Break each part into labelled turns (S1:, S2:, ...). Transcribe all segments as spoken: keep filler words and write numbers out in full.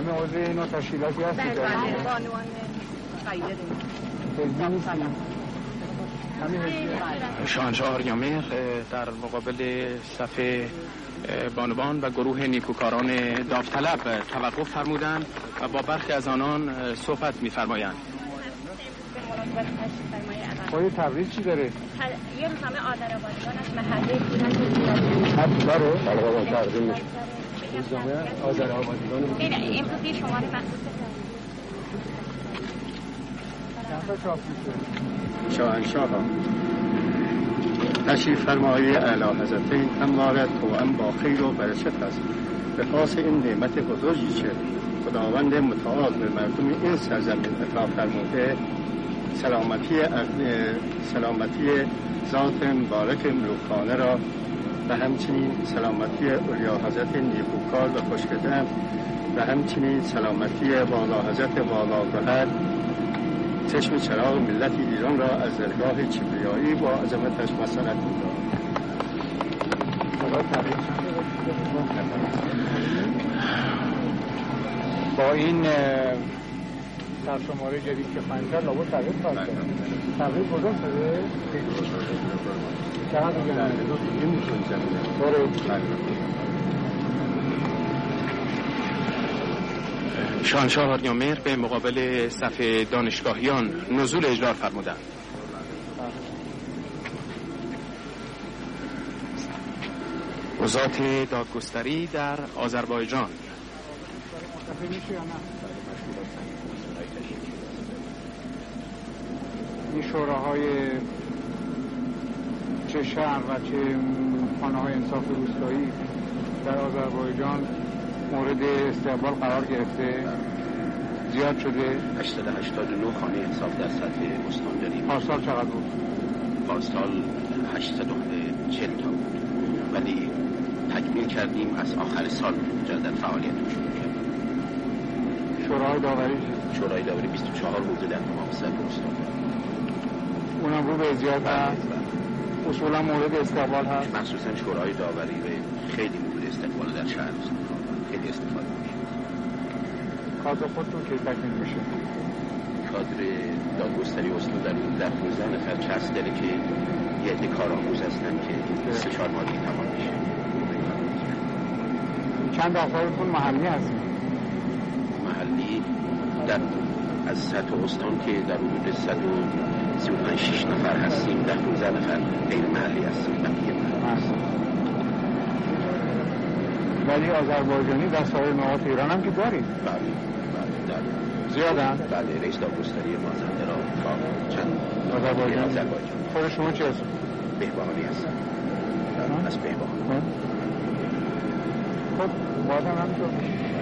S1: عضو این تشکیلاتی هستید؟
S2: بله بله بانوان قیده
S3: شاهنشاه آریامهر در مقابل صف بانوان و گروه نیکوکاران داوطلب توقف فرمودند و با برخی از آنان صحبت می‌فرمایند.
S1: پای تبریز چی داره؟
S2: یه روزنامه آذربایجان از محله پولن
S1: حد داره؟ بله تقدیم میشه. روزنامه آذربایجان.
S2: این امروز یه شماره مخصوص
S4: شاهنشاه تشریف فرمایی اعلی حضرتین همواره توأم با خیر و برکت است. به خاص این نعمت بزرگی که خداوند متعال به مردم این سرزمین عطا فرموده، سلامتی سلامتی ذات مبارک ملوکانه را و همچنین سلامتی اولیا حضرت نیکوکار و خوشگذر و همچنین سلامتی والا حضرت والا گهر چشم چراغ ملت ایران را از درگاه کبریایی با عظمتش مسلط می‌دارد.
S1: با این سرشماره جدید که خنجر لابد تغییر خواهد کرد. تغییر بزرگ شده؟ چقدر دیگه نمیده؟ این میتون زمینه
S3: شاهنشاه آریامهر به مقابل صف دانشگاهیان نزول اجلال فرمودند. وزارت دادگستری در آذربایجان.
S1: این شوراهای چه شهر و چه خانه‌های انصاف روستایی در آذربایجان مورد استقبال قرار گرفته، زیاد شده.
S5: هشتصد و هشتاد و نه خانه انصاف در سطح استان داریم.
S1: پارسال چقدر بود؟
S5: پارسال هشتصد و چهل تا بود، ولی تکمیل کردیم از آخر سال جدد فعالیت رو شروع کردیم.
S1: شورای داوری
S5: شورای داوری بیست و چهار حوزه در تمام سطح استان،
S1: اونم رو به زیاد هست. اصولا مورد استقبال هست،
S5: مخصوصا شورای داوری به خیلی مورد استقبال در شهر است، خیلی استفاده میشه.
S1: کادر خودتون که تکمیل میشه؟
S5: کادر دادگستری استان در در پانزده نفر کس داره که یه عده کارآموز هستن که سه چهار ماه دیگه تمام میشه.
S1: چند افرادتون محلی هست؟
S5: محلی در از سطح استان که در حدود صد و سی و پنج شش نفر هستیم، در پانزده نفر غیر محلی هستیم. بقیه
S1: ولی آذربایجانی در سایر نقاط ایران هم که داریم.
S5: بله بله داریم.
S1: زیادن؟
S5: بله، رئیس دادگستری مازندران تا چند
S1: آذربایجان.
S5: آذربایجان.
S1: خود شما چه هست؟
S5: بهبهانی هستم. از بهبهان.
S1: خب بازم همینطور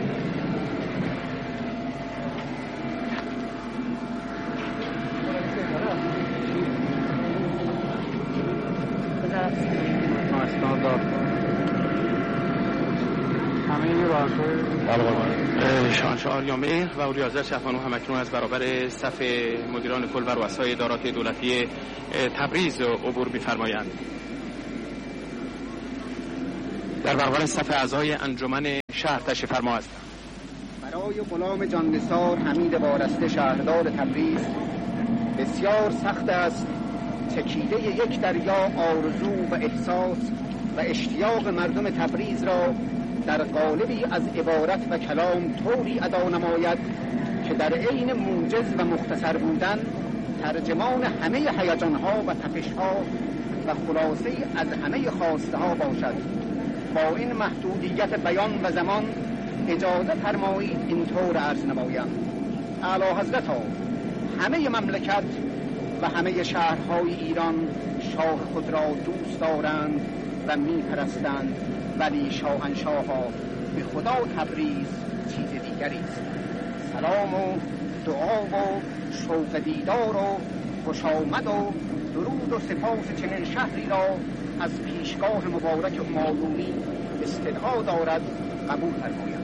S3: شاهنشاه آریامهر و اولیاءحضرت شهبانو همکنون از برابر صف مدیران کل و رؤسای ادارات دولتی تبریز عبور می‌فرمایند. در برابر صف اعضای انجمن شهر تشریف فرما هستند.
S6: برای غلام جان نثار حمید وارسته شهردار تبریز بسیار سخت است چکیده یک دریا آرزو و احساس و اشتیاق مردم تبریز را در قالبی از عبارت و کلام طوری ادا نماید که در عین موجز و مختصر بودن ترجمان همه هیجان‌ها و تپش‌ها و خلاصه از همه خواسته‌ها باشد. با این محدودیت بیان و زمان اجازه فرمایید اینطور عرض نمایم. اعلی حضرت ها همه مملکت و همه شهرهای ایران شاه خود را دوست دارند و می پرستند، ولی شاهنشاه ها به خدا تبریز چیز دیگری است. سلام و دعا و شوق دیدار و خوش آمد و درود و سپاس چنین شهری را از پیشگاه مبارک همایونی استدعا دارد قبول فرماید.